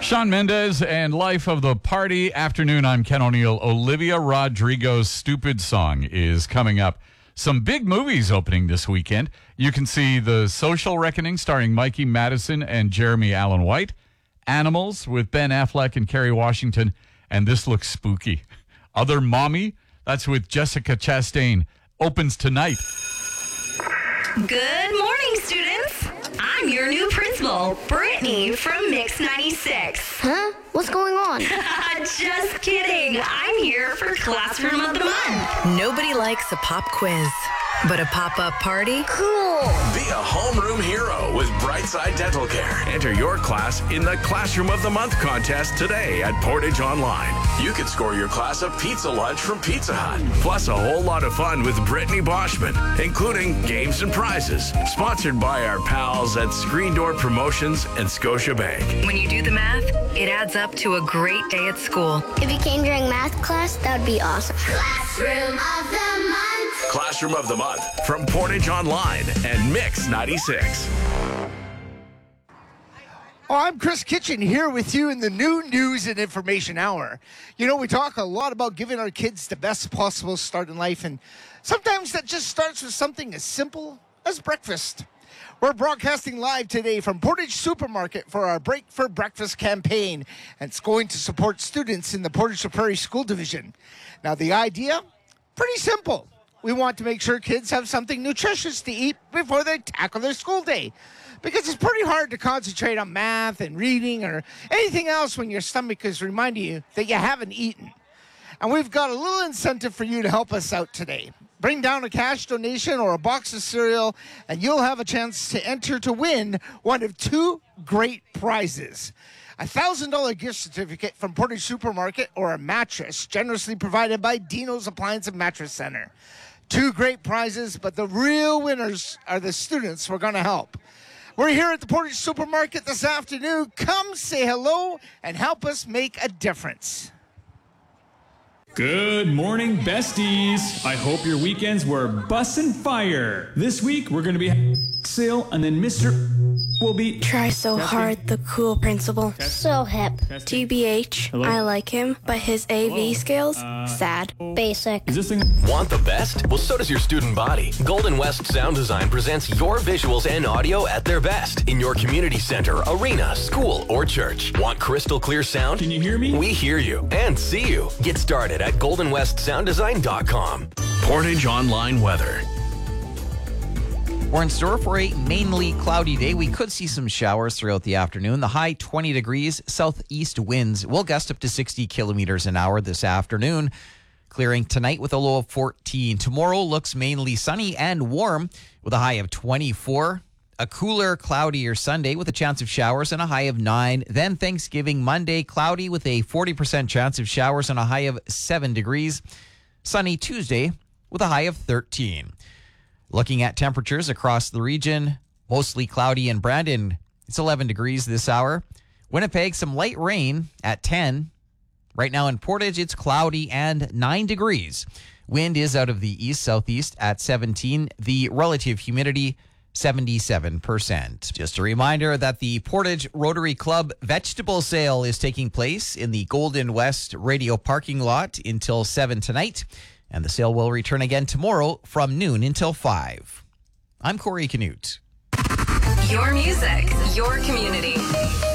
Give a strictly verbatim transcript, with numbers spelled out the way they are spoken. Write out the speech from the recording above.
Shawn Mendes and Life of the Party. Afternoon, I'm Ken O'Neill. Olivia Rodrigo's Stupid Song is coming up. Some big movies opening this weekend. You can see The Social Reckoning starring Mikey Madison and Jeremy Allen White. Animals with Ben Affleck and Kerry Washington. And this looks spooky. Other Mommy, that's with Jessica Chastain, opens tonight. Good morning, students. I'm your new principal, Brittany from Mix ninety-six. Huh? What's going on? Just kidding. I'm here for Classroom of the Month. Nobody likes a pop quiz, but a pop-up party? Cool. Be a homeroom hero with Brightside Dental Care. Enter your class in the Classroom of the Month contest today at Portage Online. You could score your class a pizza lunch from Pizza Hut, plus a whole lot of fun with Brittany Boschman, including games and prizes. Sponsored by our pals at Screen Door Promotions and Scotiabank. When you do the math, it adds up to a great day at school. If you came during math class, that would be awesome. Classroom of the Month. Classroom of the Month from Portage Online and Mix ninety-six. Oh, I'm Chris Kitchen here with you in the new News and Information Hour. You know, we talk a lot about giving our kids the best possible start in life, and sometimes that just starts with something as simple as breakfast. We're broadcasting live today from Portage Supermarket for our Break for Breakfast campaign, and it's going to support students in the Portage to Prairie School Division. Now, the idea? Pretty simple. We want to make sure kids have something nutritious to eat before they tackle their school day. Because it's pretty hard to concentrate on math and reading or anything else when your stomach is reminding you that you haven't eaten. And we've got a little incentive for you to help us out today. Bring down a cash donation or a box of cereal, and you'll have a chance to enter to win one of two great prizes. A one thousand dollars gift certificate from Portage Supermarket or a mattress generously provided by Dino's Appliance and Mattress Center. Two great prizes, but the real winners are the students we're going to help. We're here at the Portage Supermarket this afternoon. Come say hello and help us make a difference. Good morning, besties. I hope your weekends were bussin' fire. This week, we're going to be sale, and then Mister will be... Try so Testing. hard, the cool principal. So hip. T B H, Hello? I like him, but his A V Hello? skills, Uh, sad. Basic. Is this thing... Want the best? Well, so does your student body. Golden West Sound Design presents your visuals and audio at their best in your community center, arena, school, or church. Want crystal clear sound? Can you hear me? We hear you and see you. Get started at golden west sound design dot com. Portage Online Weather. We're in store for a mainly cloudy day. We could see some showers throughout the afternoon. The high twenty degrees, southeast winds will gust up to sixty kilometers an hour this afternoon. Clearing tonight with a low of fourteen. Tomorrow looks mainly sunny and warm with a high of twenty-four. A cooler, cloudier Sunday with a chance of showers and a high of nine. Then Thanksgiving Monday, cloudy with a forty percent chance of showers and a high of seven degrees. Sunny Tuesday with a high of thirteen. Looking at temperatures across the region, mostly cloudy in Brandon. It's eleven degrees this hour. Winnipeg, some light rain at ten. Right now in Portage, it's cloudy and nine degrees. Wind is out of the east-southeast at seventeen. The relative humidity, seventy-seven percent. Just a reminder that the Portage Rotary Club vegetable sale is taking place in the Golden West radio parking lot until seven tonight. And the sale will return again tomorrow from noon until five. I'm Corey Canute. Your music, your community.